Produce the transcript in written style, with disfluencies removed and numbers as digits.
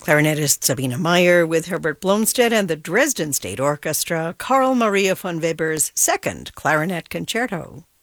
Clarinetist Sabine Meyer with Herbert Blomstedt and the Dresden State Orchestra, Carl Maria von Weber's Second Clarinet Concerto.